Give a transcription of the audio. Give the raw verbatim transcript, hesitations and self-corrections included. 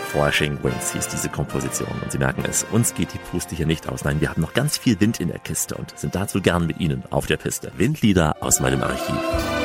Flashing Wings hieß diese Komposition. Und Sie merken es, uns geht die Puste hier nicht aus. Nein, wir haben noch ganz viel Wind in der Kiste und sind dazu gern mit Ihnen auf der Piste. Windlieder aus meinem Archiv.